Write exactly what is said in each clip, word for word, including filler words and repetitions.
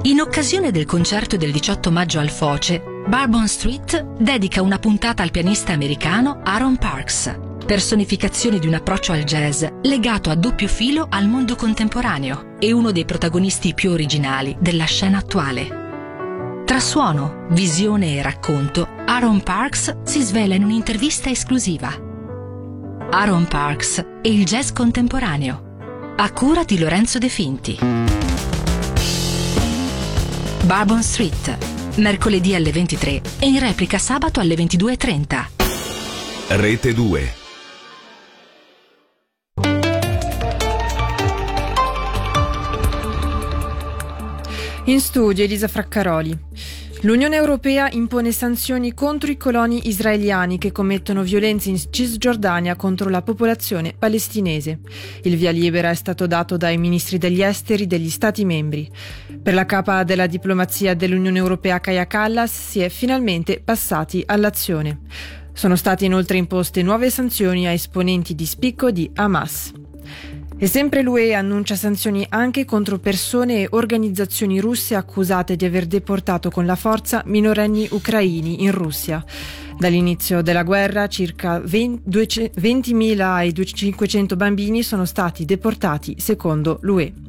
In occasione del concerto del diciotto maggio al Foce, Bourbon Street dedica una puntata al pianista americano Aaron Parks, personificazione di un approccio al jazz legato a doppio filo al mondo contemporaneo e uno dei protagonisti più originali della scena attuale. Tra suono, visione e racconto, Aaron Parks si svela in un'intervista esclusiva. Aaron Parks e il jazz contemporaneo, a cura di Lorenzo De Finti. Bourbon Street, mercoledì alle ventitré e in replica sabato alle ventidue e trenta. Rete due. In studio Elisa Fraccaroli. L'Unione Europea impone sanzioni contro i coloni israeliani che commettono violenze in Cisgiordania contro la popolazione palestinese. Il via libera è stato dato dai ministri degli esteri degli Stati membri. Per la capa della diplomazia dell'Unione Europea Kaja Kallas si è finalmente passati all'azione. Sono state inoltre imposte nuove sanzioni a esponenti di spicco di Hamas. E sempre l'U E annuncia sanzioni anche contro persone e organizzazioni russe accusate di aver deportato con la forza minorenni ucraini in Russia. Dall'inizio della guerra circa ventimila e cinquecento bambini sono stati deportati secondo l'U E.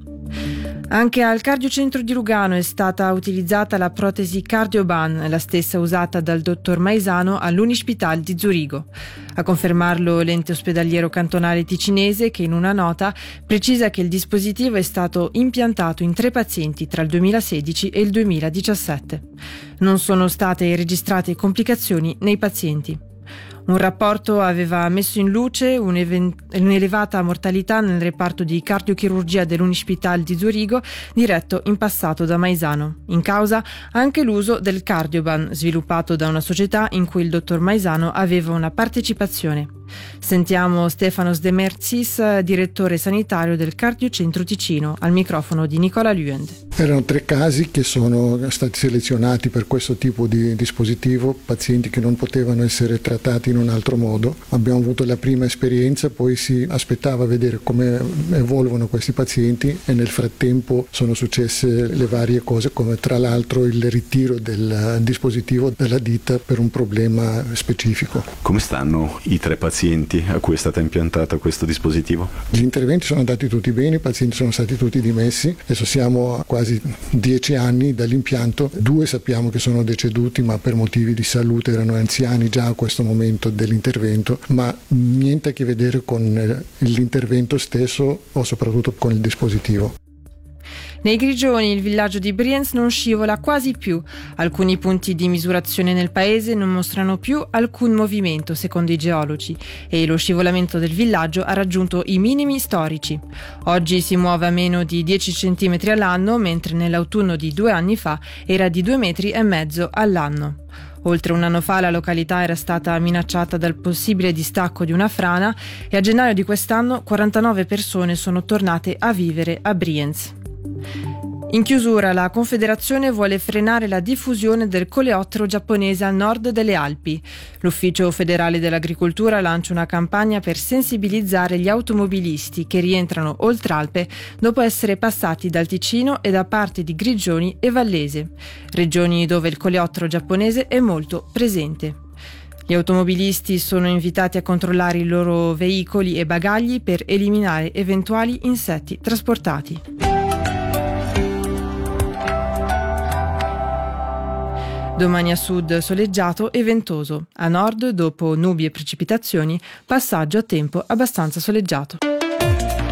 Anche al cardiocentro di Lugano è stata utilizzata la protesi Cardioban, la stessa usata dal dottor Maisano all'Unispital di Zurigo. A confermarlo l'ente ospedaliero cantonale ticinese, che in una nota precisa che il dispositivo è stato impiantato in tre pazienti tra il duemilasedici e il duemiladiciassette. Non sono state registrate complicazioni nei pazienti. Un rapporto aveva messo in luce un'elevata mortalità nel reparto di cardiochirurgia dell'Unispital di Zurigo, diretto in passato da Maisano. In causa anche l'uso del Cardioban, sviluppato da una società in cui il dottor Maisano aveva una partecipazione. Sentiamo Stefanos De Merzis, direttore sanitario del Cardiocentro Ticino, al microfono di Nicola Luend. Erano tre casi che sono stati selezionati per questo tipo di dispositivo, pazienti che non potevano essere trattati in un altro modo. Abbiamo avuto la prima esperienza, poi si aspettava a vedere come evolvono questi pazienti e nel frattempo sono successe le varie cose, come tra l'altro il ritiro del dispositivo dalla ditta per un problema specifico. Come stanno i tre pazienti a cui è stata impiantata questo dispositivo? Gli interventi sono andati tutti bene, i pazienti sono stati tutti dimessi. Adesso siamo a quasi dieci anni dall'impianto. Due sappiamo che sono deceduti, ma per motivi di salute, erano anziani già a questo momento dell'intervento, ma niente a che vedere con l'intervento stesso o soprattutto con il dispositivo. Nei Grigioni il villaggio di Brienz non scivola quasi più. Alcuni punti di misurazione nel paese non mostrano più alcun movimento, secondo i geologi, e lo scivolamento del villaggio ha raggiunto i minimi storici. Oggi si muove a meno di dieci centimetri all'anno, mentre nell'autunno di due anni fa era di due metri e mezzo all'anno. Oltre un anno fa la località era stata minacciata dal possibile distacco di una frana e a gennaio di quest'anno quarantanove persone sono tornate a vivere a Brienz. In chiusura, la Confederazione vuole frenare la diffusione del coleottero giapponese al nord delle Alpi. L'Ufficio federale dell'agricoltura lancia una campagna per sensibilizzare gli automobilisti che rientrano oltre Alpe dopo essere passati dal Ticino e da parte di Grigioni e Vallese, regioni dove il coleottero giapponese è molto presente. Gli automobilisti sono invitati a controllare i loro veicoli e bagagli per eliminare eventuali insetti trasportati. Domani a sud soleggiato e ventoso, a nord dopo nubi e precipitazioni passaggio a tempo abbastanza soleggiato.